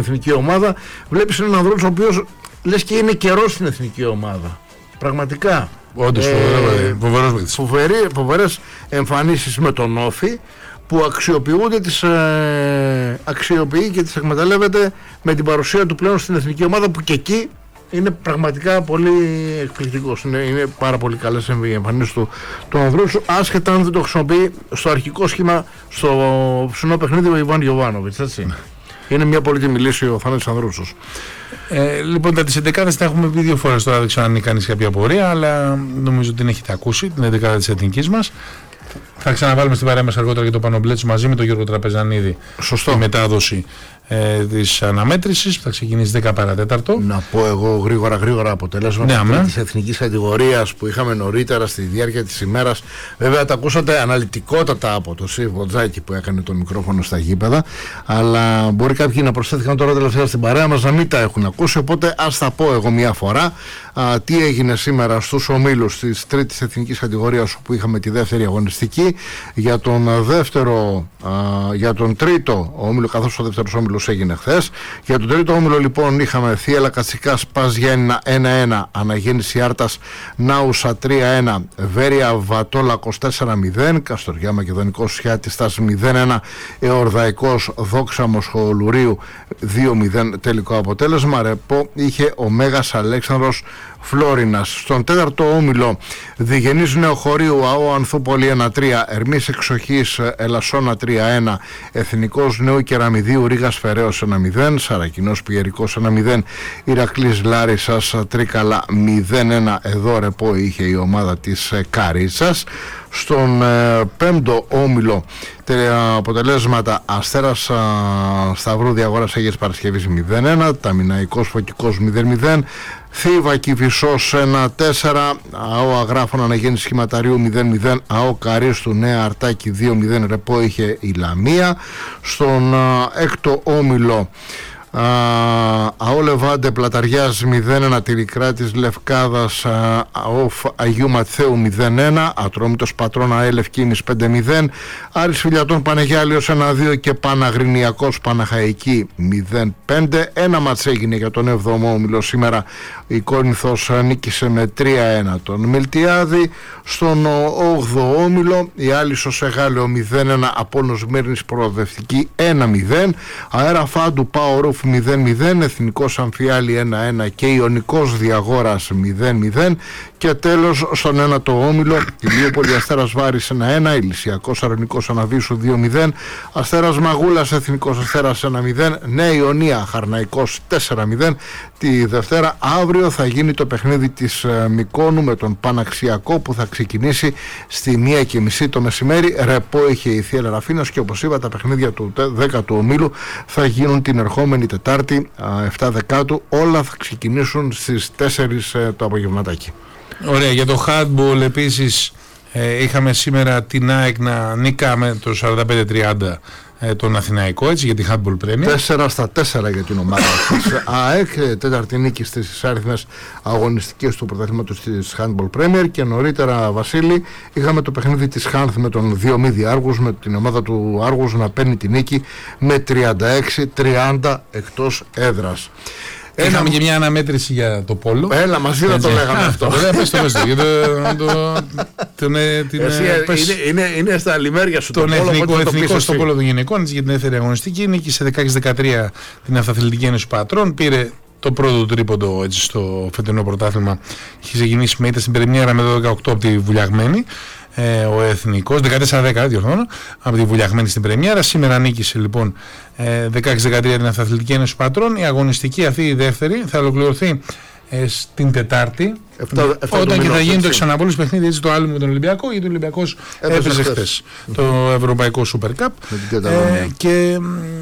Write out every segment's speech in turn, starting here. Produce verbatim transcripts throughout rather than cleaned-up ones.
εθνική ομάδα. Βλέπεις έναν Ανδρούτσο ο οποίος λες και είναι καιρός στην εθνική ομάδα. Πραγματικά. Όντως, ε, φοβερές, φοβερές εμφανίσεις με τον Όφη που αξιοποιούνται τις, ε, αξιοποιεί και τις εκμεταλλεύεται με την παρουσία του πλέον στην εθνική ομάδα, που και εκεί είναι πραγματικά πολύ εκπληκτικός. Είναι, είναι πάρα πολύ καλές οι εμφανίσεις του, του Ανδρούτσου, άσχετα αν δεν το χρησιμοποιεί στο αρχικό σχήμα στο ψινό παιχνίδι ο Ιβάν Γιοβάνοβιτς, έτσι. Είναι μια πολύτιμη λύση ο Θανάσης Ανδρούτσος. Ε, λοιπόν, τα τις εντεκάδες τα έχουμε πει δύο φορές τώρα, δεν ξέρω αν είναι κανείς κάποια απορία, αλλά νομίζω ότι την έχετε ακούσει, την εντεκάδα της εθνικής μας. Θα ξαναβάλουμε στην παρέα μας αργότερα και το Πανομπλέτσο μαζί με τον Γιώργο Τραπεζανίδη. Σωστό. Η μετάδοση ε, της αναμέτρησης θα ξεκινήσει δέκα παρά τέταρτο. Να πω εγώ γρήγορα γρήγορα αποτελέσματα ναι, της εθνικής κατηγορίας που είχαμε νωρίτερα στη διάρκεια της ημέρας. Βέβαια τα ακούσατε αναλυτικότατα από το Σιβ Βοτζάκη που έκανε το μικρόφωνο στα γήπεδα, αλλά μπορεί κάποιοι να προσθέθηκαν τώρα τελευταία στην παρέα μας να μην τα έχουν ακούσει, οπότε ας τα πω εγώ μια φορά. Α, τι έγινε σήμερα στους ομίλους της τρίτης εθνικής κατηγορίας, όπου είχαμε τη δεύτερη αγωνιστική για τον δεύτερο, α, για τον τρίτο όμιλο, καθώς ο δεύτερος όμιλος έγινε χθες. Για τον τρίτο όμιλο λοιπόν είχαμε Θίελα Κατσικάς Πας Γιάννηνα ένα ένα, Αναγέννηση Άρτας Νάουσα τρία ένα, Βέρεια Βατόλακος τέσσερα μηδέν, Καστοριά Μακεδονικός Σιάτιστας μηδέν ένα, Εορδαϊκός Δόξα Μοσχολουρίου δύο μηδέν τελικό αποτέλεσμα. Ρεπό είχε ο Μέγας Αλέξανδρος Φλόρινας. Στον τέταρτο όμιλο Διγενής Νεοχωρίου ΑΟ Ανθούπολη ένα τρία, Ερμής Εξοχής Ελασσόνα τρία ένα, Εθνικός Νέου Κεραμιδίου Ρήγας Φεραίος ένα μηδέν, Σαρακινός Πιερικός ένα μηδέν, Ηρακλής Λάρισσας Τρίκαλα μηδέν ένα. Εδώ ρεπό είχε η ομάδα της ε, Καρίτσας. Στον ε, πέμπτο όμιλο τε, αποτελέσματα Αστέρας α, Σταυρού Διαγόρας Αγίας Παρασκευής μηδέν ένα, Ταμιναϊκός Φωκικός μηδέν μηδέν, Θήβα Κηφισός ένα τέσσερα, ΑΟ Αγράφων Αναγέννηση Σχηματαρίου μηδέν μηδέν, ΑΟ Καρίστου Νέα Αρτάκη δύο μηδέν, ρεπό είχε η Λαμία. Στον α, έκτο όμιλο ΑΟ Λεβάντε Πλαταριάς μηδέν ένα, Τυρικράτης Λευκάδας ΑΟ Αγίου Ματθαίου μηδέν ένα, Ατρόμητος Πατρών ΑΕ Λευκίνης πέντε μηδέν, Άρης Φιλιατών Πανεγιάλιος ένα δύο και Παναγρινιακός Παναχαϊκή μηδέν πέντε. Ένα μάτς έγινε για τον έβδομο όμιλο σήμερα. Η Κόρινθος νίκησε με τρία ένα τον Μιλτιάδη. Στον όγδοο όμιλο η Άλυσσος Εγάλεο μηδέν ένα, Απόλλωνος Μύρνης Προοδευτική ένα μηδέν, Αέρα Φάντου Πάο Ρούφ μηδέν μηδέν, Εθνικός Αμφιάλη ένα ένα και Ιωνικός Διαγόρας μηδέν μηδέν. Και τέλος στον ένατο όμιλο Ηλιούπολη Αστέρας Βάρης ένα ένα, Ηλυσιακός Αρωνικός Αναβίσου δύο μηδέν, Αστέρας Μαγούλας Εθνικός Αστέρας ένα μηδέν, Νέα Ιωνία Χαρναϊκός τέσσερα μηδέν. Τη Δευτέρα αύριο θα γίνει το παιχνίδι της ε, Μικόνου με τον Παναξιακό, που θα ξεκινήσει στη μία και μισή το μεσημέρι. Ρεπό είχε η Θεία Ραφίνας και όπως είπα τα παιχνίδια του δέκατου ομίλου θα γίνουν την ερχόμενη Τετάρτη επτά Δεκάτου. Όλα θα ξεκινήσουν στις τέσσερις ε, το απογευματάκι. Ωραία, για το handball επίσης ε, είχαμε σήμερα την ΑΕΚ να νίκαμε το σαράντα πέντε τριάντα ε, τον Αθηναϊκό, έτσι, για τη handball premier. τέσσερα στα τέσσερα για την ομάδα της ΑΕΚ, τέταρτη νίκη στις άριθμες αγωνιστικές του πρωταθλήματος της handball premier. Και νωρίτερα, Βασίλη, είχαμε το παιχνίδι της Χάνθ με τον Διομήδη Άργους, με την ομάδα του Άργους να παίρνει τη νίκη με τριάντα έξι τριάντα εκτός έδρας. Είχαμε ένα... και μια αναμέτρηση για το πόλο. Έλα, μαζί να το λέγαμε αυτό. Ωραία, πες το, πες το. Για το, το, τον, την, Εσύ, πες, είναι, είναι, είναι στα λιμέρια σου τον το εθνικό, πόλο, εθνικό στο πόλο των γυναικών για την δεύτερη αγωνιστική. Νίκησε δεκαέξι δεκατρία την Αυταθλητική Ένωση Πατρών. Πήρε το πρώτο τρίποντο έτσι, στο φετινό πρωτάθλημα. Είχε ξεκινήσει με ήττα στην πρεμιέρα με το δεκαοκτώ από τη Βουλιαγμένη. Ε, ο Εθνικός, δεκατέσσερα δέκα διορθώνω, από τη Βουλιαγμένη στην πρεμιέρα. Σήμερα νίκησε λοιπόν ε, δεκαέξι δεκατρία την Αυταθλητική Ένωση Πατρών. Η αγωνιστική αυτή η δεύτερη θα ολοκληρωθεί ε, στην Τετάρτη, εφτά, εφτά όταν και θα γίνει το ξαναπόλυση παιχνίδι, έτσι, το άλλο με τον Ολυμπιακό, γιατί ο Ολυμπιακός έπαιζε χθες το Ευρωπαϊκό Super Cup. Ε, και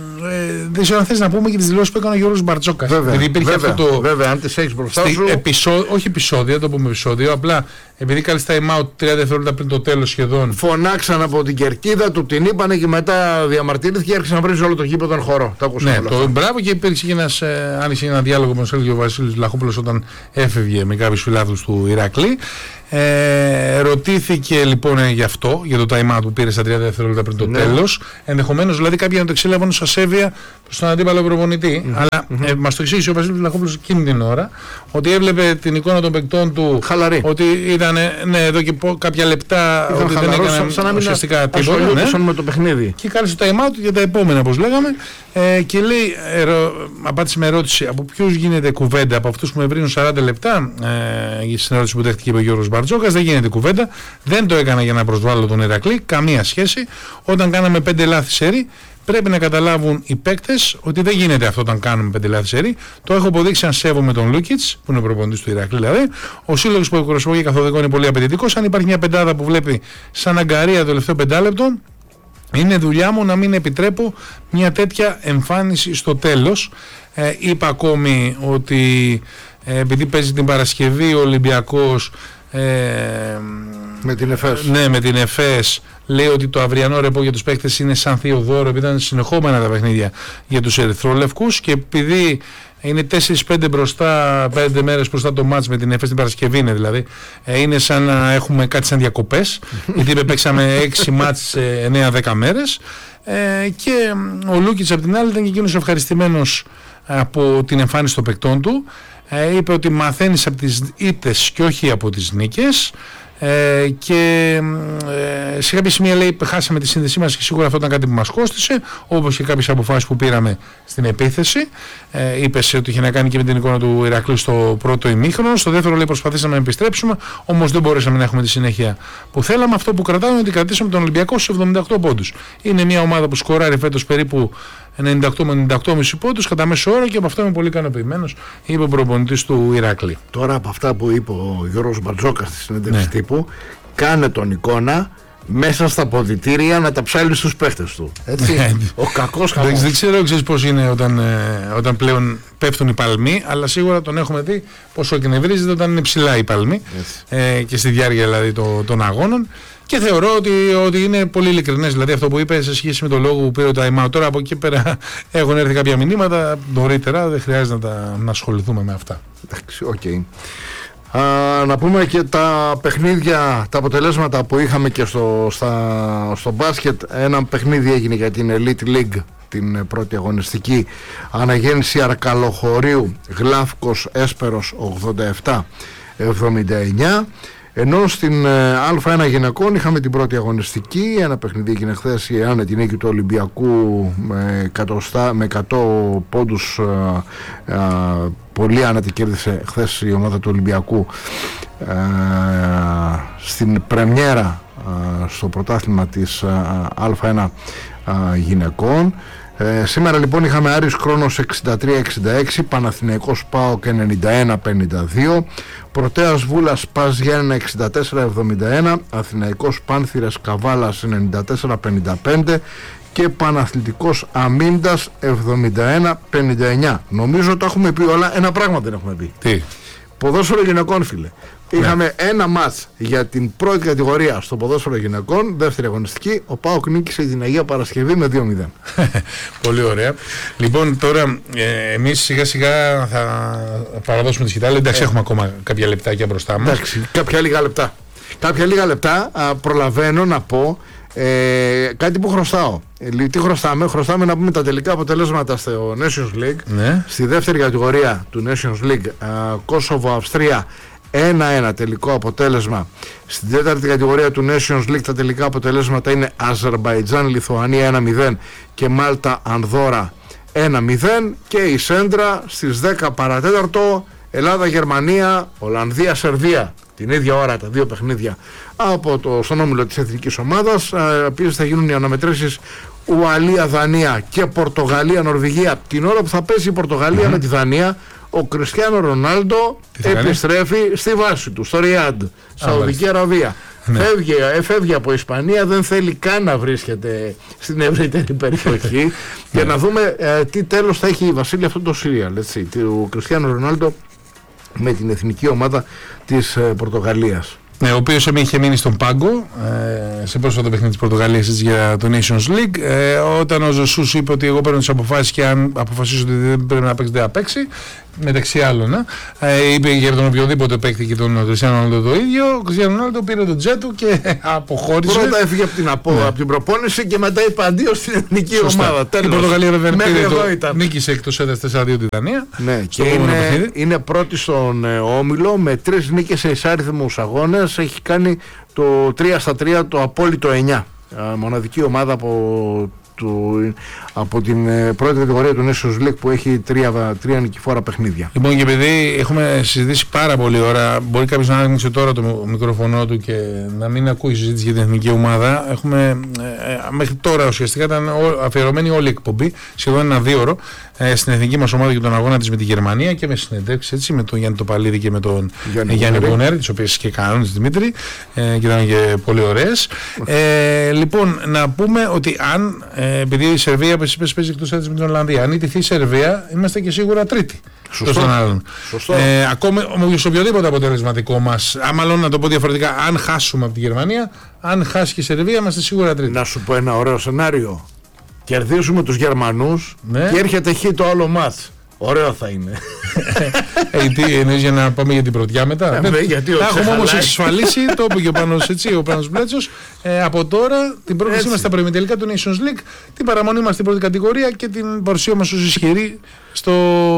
ε, δεν ξέρω αν θες να πούμε και τις δηλώσεις που έκανε ο Γιώργος Μπαρτζόκας. Βέβαια, βέβαια, αυτό το, βέβαια, αν τις έχεις μπροστά σου. Επεισόδιο, όχι επεισόδιο, το πούμε επεισόδιο, απλά επειδή κάλεσε time out τριάντα δευτερόλεπτα πριν το τέλος σχεδόν. Φωνάξαν από την κερκίδα του, την είπανε και μετά διαμαρτύρθηκε και άρχισε να βρει όλο το γήπεδο τον χώρο. Το ναι, το μπράβο, και υπήρξε και ένας, ε, άνοιξε ένα διάλογο με τον Σέλγιο Βασίλης Λαχόπουλος όταν έφευγε με κάποιους φιλάθλους του Ηρακλή. Ε, ρωτήθηκε λοιπόν γι' αυτό, για το time out που πήρε στα τριάντα δευτερόλεπτα πριν το ναι. τέλος. Ενδεχομένως δηλαδή κάποιοι να το εξέλαβαν ως ασέβεια προς τον αντίπαλο προπονητή. Mm-hmm. Αλλά mm-hmm. Ε, μας το εξήγησε ο Βασίλης Βλαχόπουλος εκείνη την ώρα, ότι έβλεπε την εικόνα των παικτών του. Χαλαρή. Ότι ήταν ναι, εδώ και πο, κάποια λεπτά ήταν ότι χαλαρός, δεν έκανε σαν ουσιαστικά τίποτα. Ναι. με το παιχνίδι. Και κάλεσε το time out για τα επόμενα, όπως λέγαμε. Ε, και λέει, ερω, απάντησε με ερώτηση, από ποιους γίνεται κουβέντα, από αυτούς που με βρίνουν σαράντα λεπτά, ε, στην ερώτηση που δέχτηκε ο Γιώργος Μπαρτζόκας, δεν γίνεται κουβέντα. Δεν το έκανα για να προσβάλλω τον Ηρακλή, καμία σχέση. Όταν κάναμε πέντε λάθη σερί, πρέπει να καταλάβουν οι παίκτες ότι δεν γίνεται αυτό όταν κάνουμε πέντε λάθη σερί. Το έχω αποδείξει αν σέβομαι τον Λούκιτς, που είναι ο προπονητής του Ηρακλή δηλαδή. Ο σύλλογος που εκπροσωπώ και καθοδικό είναι πολύ απαιτητικός. Αν υπάρχει μια πεντάδα που βλέπει σαν αγκαρία το τελευταίο πεντάλεπτο, είναι δουλειά μου να μην επιτρέπω μια τέτοια εμφάνιση στο τέλος. Ε, είπα ακόμη ότι ε, επειδή παίζει την Παρασκευή ο Ολυμπιακός ε, με την ΕΦΕΣ. Ναι, με την ΕΦΕΣ. Λέει ότι το αυριανό ρεπό για τους παίκτες είναι σαν θείο δώρο, επειδή ήταν συνεχόμενα τα παιχνίδια για τους ερυθρόλευκους, και επειδή είναι τέσσερα πέντε μπροστά, πέντε μέρες μπροστά το μάτς με την ΕΦΕΣ την Παρασκευή είναι δηλαδή, ε, είναι σαν να έχουμε κάτι σαν διακοπές, γιατί παίξαμε έξι μάτς σε εννέα δέκα μέρες, ε, και ο Λούκιτς απ' την άλλη ήταν και εκείνος ευχαριστημένος από την εμφάνιση των παικτών του. Ε, είπε ότι μαθαίνεις από τις ήττες και όχι από τις νίκες. Ε, και ε, σε κάποια σημεία λέει χάσαμε τη σύνδεσή μας και σίγουρα αυτό ήταν κάτι που μας κόστησε, όπως και κάποιες αποφάσεις που πήραμε στην επίθεση. Ε, είπε ότι είχε να κάνει και με την εικόνα του Ηρακλή στο πρώτο ημίχρονο. Στο δεύτερο λέει προσπαθήσαμε να επιστρέψουμε, όμως δεν μπορέσαμε να έχουμε τη συνέχεια που θέλαμε. Αυτό που κρατάμε είναι ότι κρατήσαμε τον Ολυμπιακό στους εβδομήντα οκτώ πόντους. Είναι μια ομάδα που σκοράρει φέτος περίπου ενενήντα οκτώ με ενενήντα οκτώ κόμμα πέντε πόντους κατά μέσο όρο, και από αυτό είμαι πολύ ικανοποιημένος, είπε ο προπονητής του Ηρακλή. Τώρα από αυτά που είπε ο Γιώργος Μπαρτζόκας στη συνέντευξη ναι. τύπου, κάνε τον εικόνα μέσα στα ποδητήρια να τα ψάλει στους παίχτες του. Έτσι. Ο κακός χαμός. Δεν ξέρω ξέρεις πώς είναι όταν, ε, όταν πλέον πέφτουν οι παλμοί, αλλά σίγουρα τον έχουμε δει πόσο εκνευρίζεται όταν είναι ψηλά οι παλμοί, ε, και στη διάρκεια δηλαδή το, των αγώνων. Και θεωρώ ότι, ότι είναι πολύ ειλικρινές, δηλαδή αυτό που είπε σε σχέση με το λόγο που πήρε το time out. Τώρα από εκεί πέρα έχουν έρθει κάποια μηνύματα νωρίτερα, δεν χρειάζεται να, τα, να ασχοληθούμε με αυτά. Εντάξει, οκ. Okay. Α, να πούμε και τα παιχνίδια, τα αποτελέσματα που είχαμε και στο, στα, στο μπάσκετ. Ένα παιχνίδι έγινε για την Elite League, την πρώτη αγωνιστική. Αναγέννηση Αρκαλοχωρίου, Γλάφκος Έσπερος ογδόντα επτά εβδομήντα εννιά. Ενώ στην Α ένα γυναικών είχαμε την πρώτη αγωνιστική. Ένα παιχνίδι έγινε χθες, η άνετη νίκη του Ολυμπιακού με, εκατοστά, με εκατό πόντους. Α, α, πολύ άνετη κέρδισε χθες η ομάδα του Ολυμπιακού α, στην πρεμιέρα α, στο πρωτάθλημα της Α ένα α, γυναικών. Ε, σήμερα λοιπόν είχαμε Άρης Κρόνος εξήντα τρία εξήντα έξι, Παναθηναϊκός ΠΑΟΚ ενενήντα ένα πενήντα δύο, Πρωτέας Βούλας Πας Γιάννενα εξήντα τέσσερα εβδομήντα ένα, Αθηναϊκός Πάνθυρας Καβάλας ενενήντα τέσσερα πενήντα πέντε και Παναθλητικός Αμίντας εβδομήντα ένα πενήντα εννιά. Νομίζω το έχουμε πει όλα, ένα πράγμα δεν έχουμε πει. Τι? Ποδόσφαιρο γυναικών, φίλε. Είχαμε yeah. ένα μάτς για την πρώτη κατηγορία στο ποδόσφαιρο γυναικών, δεύτερη αγωνιστική. Ο ΠΑΟΚ νίκησε την Αγία Παρασκευή με δύο μηδέν. Πολύ ωραία. Λοιπόν, τώρα ε, εμείς σιγά σιγά θα παραδώσουμε τη σκητάλη. Εντάξει, ε. έχουμε ακόμα κάποια λεπτάκια μπροστά μας. Εντάξει, κάποια λίγα λεπτά. Κάποια λίγα λεπτά α, προλαβαίνω να πω ε, κάτι που χρωστάω. Ε, τι χρωστάμε, χρωστάμε να πούμε τα τελικά αποτελέσματα στο Nations League. Ναι. Στη δεύτερη κατηγορία του Nations League, Κόσοβο-Αυστρία ένα ένα τελικό αποτέλεσμα. Στην τέταρτη κατηγορία του Nations League τα τελικά αποτελέσματα είναι Αζερμπαϊτζάν-Λιθουανία ένα μηδέν και Μάλτα-Ανδόρα ένα μηδέν, και η Σέντρα στις δέκα παρατέταρτο Ελλάδα-Γερμανία, Ολλανδία-Σερβία την ίδια ώρα, τα δύο παιχνίδια από το, στον όμιλο της εθνικής ομάδας. Επίσης θα γίνουν οι αναμετρήσεις Ουαλία-Δανία και Πορτογαλία-Νορβηγία την ώρα που θα πέσει η Πορτογαλία mm-hmm. με τη Δανία. Ο Κριστιάνο Ρονάλντο επιστρέφει στη βάση του, στο Ριάντ, Σαουδική Αραβία. Ναι. Φεύγει, φεύγει από Ισπανία, δεν θέλει καν να βρίσκεται στην ευρύτερη περιοχή. Για να δούμε ε, τι τέλος θα έχει η Βασίλη αυτό το σύριαλ, έτσι, του Κριστιάνο Ρονάλντο με την εθνική ομάδα της ε, Πορτογαλίας. Ναι, ο οποίος είχε μείνει στον πάγκο ε, σε πρόσφατο παιχνίδι της Πορτογαλίας για το Nations League. Ε, όταν ο Ζεσούς είπε ότι εγώ παίρνω τις αποφάσεις και αν αποφασίσω ότι δεν πρέπει να παίξει, δεν θα παίξει. μεταξύ άλλων. Ε, είπε για τον οποιοδήποτε παίκτη και τον Κριστιάνο Ρονάλντο το ίδιο. Ο Κριστιάνο Ρονάλντο πήρε τον τζέτ του και αποχώρησε. Πρώτα έφυγε από την, απο, ναι. από την προπόνηση και μετά είπε αντίο στην εθνική Σωστά. ομάδα. Τέλος. Η Πορτογαλία βέβαια το... νίκησε εκτός έδρας τέσσερα δύο τη Δανία. Ναι, και είναι, είναι πρώτη στον ε, όμιλο με τρεις νίκες σε εισάριθμους αγώνες. Έχει κάνει το τρία στα τρία, το απόλυτο εννιά. Ε, μοναδική ομάδα από, του, από την ε, πρώτη κατηγορία του Nations League που έχει τρία, τρία νικηφόρα παιχνίδια. Λοιπόν, και επειδή έχουμε συζητήσει πάρα πολύ ώρα, μπορεί κάποιος να ανοίξει τώρα το μικροφωνό του και να μην ακούει συζήτηση για την εθνική ομάδα. Έχουμε ε, μέχρι τώρα ουσιαστικά ήταν αφιερωμένη όλη η εκπομπή, σχεδόν ένα δύο ώρο, ε, στην εθνική μας ομάδα και τον αγώνα της με τη Γερμανία και με συνεντεύξεις έτσι, με τον Γιάννη Τοπαλίδη και με τον Γιάννη, Γιάννη Μπουνέρη, τις οποίες και κανόνες Δημήτρη, ε, και ήταν και πολύ ωραίες. Ε, λοιπόν, να πούμε ότι αν, ε, επειδή η Σερβία παίζει εκτός έδρας με την Ολλανδία, αν ιτηθεί η Σερβία, είμαστε και σίγουρα τρίτη. Σωστό. Σωστό. Ε, ακόμη σε οποιοδήποτε αποτελεσματικό μας, άμα να το πω διαφορετικά, αν χάσουμε από τη Γερμανία, αν χάσει και η Σερβία, είμαστε σίγουρα τρίτη. Να σου πω ένα ωραίο σενάριο. Κερδίζουμε τους Γερμανούς, ναι, και έρχεται χ το άλλο μάτς. Ωραίο θα είναι. ε, τι εννοείς, για να πάμε για την πρωτιά μετά? Ναι, γιατί θα έχουμε όμως εξασφαλίσει, το είπε και ο Πάνος, έτσι, ο Πάνος Μπλέτσος, ε, από τώρα την πρόκλησή μας στα προημιτελικά του Nations League, την παραμονή μας στην πρώτη κατηγορία και την παρουσία μας ως ισχυρή στο,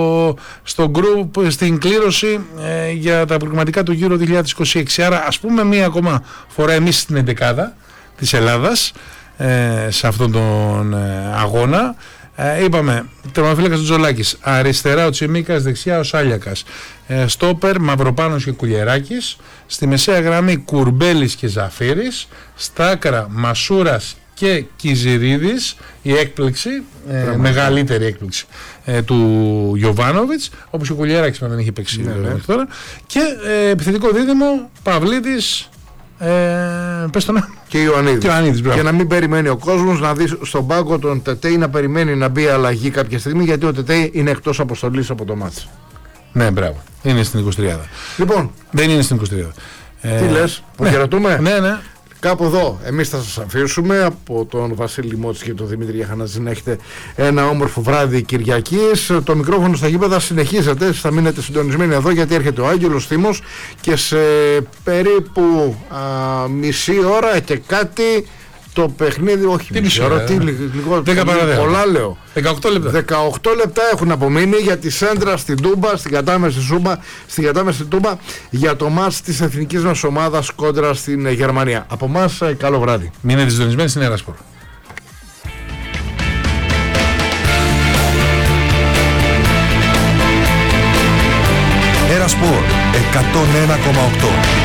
στο group, στην κλήρωση ε, για τα προγραμματικά του Euro δύο χιλιάδες είκοσι έξι. Άρα ας πούμε μία ακόμα φορά εμείς στην εντεκάδα της Ελλάδας ε, σε αυτόν τον ε, αγώνα. Ε, είπαμε, τερματοφύλακας ο Τζολάκης, αριστερά ο Τσιμίκας, δεξιά ο Σάλιακας, ε, στόπερ Μαυροπάνος και Κουλιεράκης, στη μεσαία γραμμή Κουρμπέλης και Ζαφύρης, στα άκρα Μασούρας και Κιζιρίδης, η έκπληξη, ε, μεγαλύτερη έκπληξη ε, του Γιοβάνοβιτς, όπως ο Κουλιεράκης δεν είχε παίξει ναι, ναι. τώρα, και ε, επιθετικό δίδυμο Παυλίδης, Ε, πες το, ναι. και Ιωαννίδης. Ιωαννίδης, και να μην περιμένει ο κόσμος να δει στον πάγκο τον Τετέι να περιμένει να μπει αλλαγή κάποια στιγμή, γιατί ο Τετέι είναι εκτός αποστολής από το μάτς. Ναι, μπράβο. Είναι στην εικοσιτριάδα. Λοιπόν, δεν είναι στην εικοσιτριάδα. Τι ε, λες, που ναι. χαιρετούμε. Ναι, ναι. Κάπου εδώ εμείς θα σας αφήσουμε από τον Βασίλη Μότση και τον Δημήτρη Γιαχανατζή να έχετε ένα όμορφο βράδυ Κυριακής. Το μικρόφωνο στα γήπεδα συνεχίζεται, θα μείνετε συντονισμένοι εδώ γιατί έρχεται ο Άγγελος Θήμος και σε περίπου α, μισή ώρα και κάτι το παιχνίδι, όχι τι μισή ώρα, τι λίγο, πολλά λέω. δεκαοκτώ λεπτά. δεκαοκτώ λεπτά έχουν απομείνει για τη σέντρα στην Τούμπα, στην κατάμεση Σούμπα, στην κατάμεση Τούμπα για το μάτς της εθνικής μας ομάδας κόντρα στην Γερμανία. Από εμάς καλό βράδυ. Μείνετε συντονισμένοι στην Ερασπορ. Ερασπορ εκατόν ένα κόμμα οκτώ.